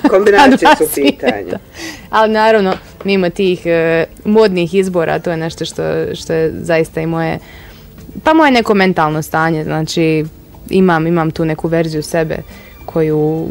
Kombinacije su pitanja. Ali naravno, mimo tih modnih izbora, to je nešto što je zaista i moje neko mentalno stanje. Znači, imam tu neku verziju sebe koju...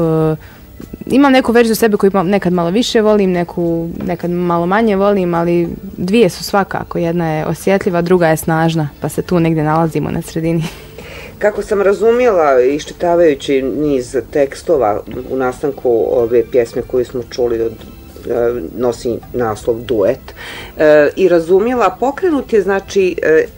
Imam neku verziju sebe koju nekad malo više volim, nekad malo manje volim, ali dvije su svakako. Jedna je osjetljiva, druga je snažna, pa se tu negdje nalazimo na sredini. Kako sam razumjela, iščitavajući niz tekstova u nastanku ove pjesme koju smo čuli, nosi naslov Duet, i razumjela, pokrenut je znači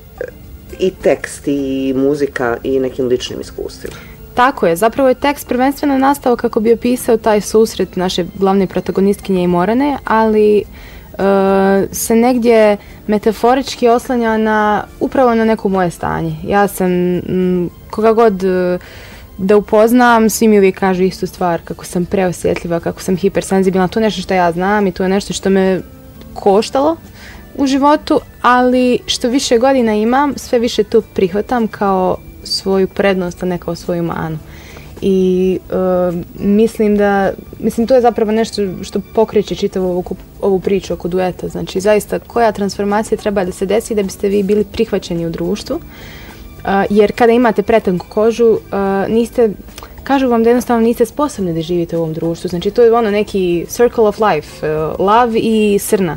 i tekst i muzika i nekim ličnim iskustvima. Tako je, zapravo je tekst prvenstveno nastao kako bi opisao taj susret naše glavne protagonistkinje i Morane, ali se negdje metaforički oslanja upravo na neko moje stanje. Ja sam, koga god da upoznam, svi mi uvijek kažu istu stvar, kako sam preosjetljiva, kako sam hipersenzibilna. To je nešto što ja znam i to je nešto što me koštalo u životu, ali što više godina imam, sve više to prihvatam kao svoju prednost, a ne kao svoju manu. I mislim to je zapravo nešto što pokreće čitavu ovu priču oko dueta. Znači, zaista, koja transformacija treba da se desi da biste vi bili prihvaćeni u društvu? Jer kada imate pretanku kožu, kažu vam da jednostavno niste sposobni da živite u ovom društvu. Znači, to je ono neki circle of life, lav i srna.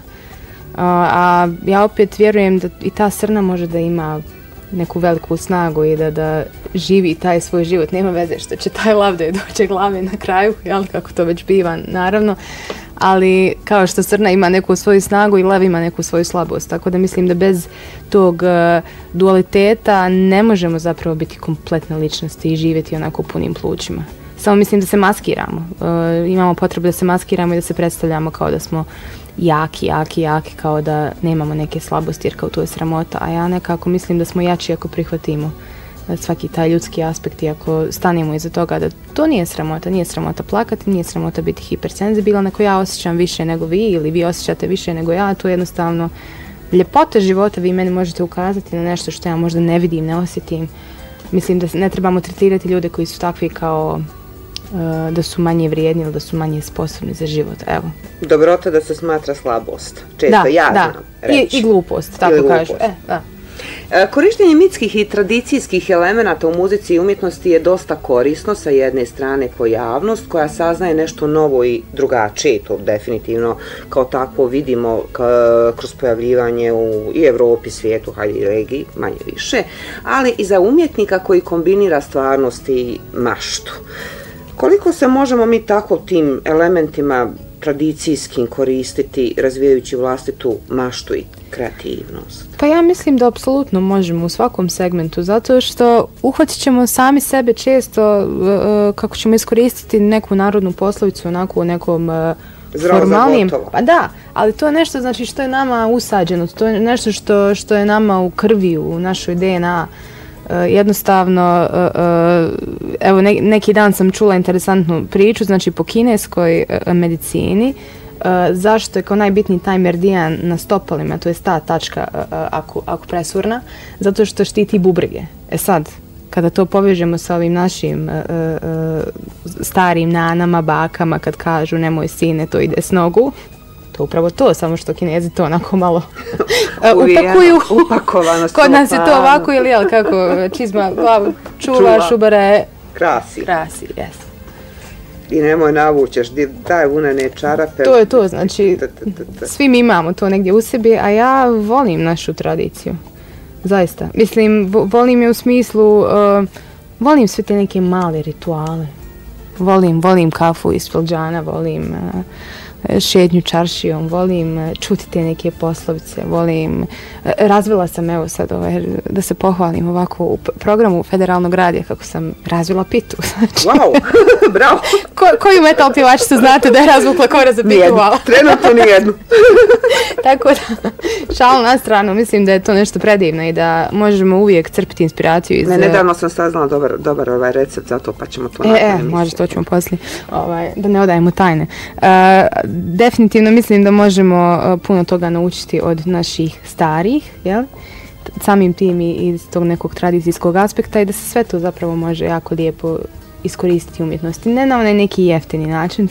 A ja opet vjerujem da i ta srna može da ima neku veliku snagu i da živi taj svoj život. Nema veze što će taj lav da je dođe glave na kraju, jel, kako to već biva, naravno. Ali kao što srna ima neku svoju snagu i lav ima neku svoju slabost. Tako da mislim da bez tog dualiteta ne možemo zapravo biti kompletne ličnosti i živjeti onako punim plućima. Samo mislim da se maskiramo. Imamo potrebu da se maskiramo i da se predstavljamo kao da smo jaki, kao da nemamo neke slabosti jer kao to je sramota, a ja nekako mislim da smo jači ako prihvatimo svaki taj ljudski aspekt i ako stanemo iza toga da to nije sramota plakati, nije sramota biti hipersenzibilan, ako ja osjećam više nego vi ili vi osjećate više nego ja, to je jednostavno ljepota života, vi meni možete ukazati na nešto što ja možda ne vidim, ne osjetim. Mislim da ne trebamo tretirati ljude koji su takvi kao da su manje vrijedni ili da su manje sposobni za život, evo. Dobrota da se smatra slabost. Često znam reći. I glupost, tako kažu. Da. Korištenje mitskih i tradicijskih elemenata u muzici i umjetnosti je dosta korisno sa jedne strane po javnost koja saznaje nešto novo i drugačije, to definitivno kao takvo vidimo kroz pojavljivanje u i Evropi, svijetu, hajde i regiji, manje više, ali i za umjetnika koji kombinira stvarnost i maštu. Koliko se možemo mi tako tim elementima tradicijskim koristiti razvijajući vlastitu maštu i kreativnost? Pa ja mislim da apsolutno možemo u svakom segmentu, zato što uhvatit ćemo sami sebe često kako ćemo iskoristiti neku narodnu poslovicu onako u nekom formalnijem. Pa da, ali to je nešto znači što je nama usađeno, to je nešto što je nama u krvi, u našoj DNA. Jednostavno, evo neki dan sam čula interesantnu priču, znači po kineskoj medicini, zašto je kao najbitniji taj meridijan na stopalima, to je ta tačka akupresurna, zato što štiti bubrege. E sad, kada to povežemo sa ovim našim starim nanama, bakama, kad kažu nemoj sine, to ide s nogu, to je upravo to, samo što Kinezi to onako malo upakuju. Kod nas je to ovako ili jel, kako čizma glavu čuva, šubare krasi, jes. I nemoj navučeš, daj vunene čarape. To je to, znači svi mi imamo to negdje u sebi, a ja volim našu tradiciju. Zaista. Mislim, volim je u smislu, volim sve te neke male rituale. Volim kafu iz filđana, volim šetnju čaršijom, volim čuti te neke poslovice, volim... Razvila sam, evo sad, da se pohvalim ovako u programu Federalnog radija kako sam razvila pitu. Znači, wow, bravo! Koju metal pjevačicu znate da je razvukla kora za pitu? Nijednu, trenutno nijednu. Tako da, šalu na stranu, mislim da je to nešto predivno i da možemo uvijek crpiti inspiraciju iz... Nedavno sam saznala dobar recept za to, pa ćemo to napraviti. Može, to ćemo poslije, da ne odajemo tajne. Definitivno mislim da možemo puno toga naučiti od naših starih, jel? Samim tim i iz tog nekog tradicijskog aspekta i da se sve to zapravo može jako lijepo iskoristiti umjetnosti. Ne na onaj neki jeftini način,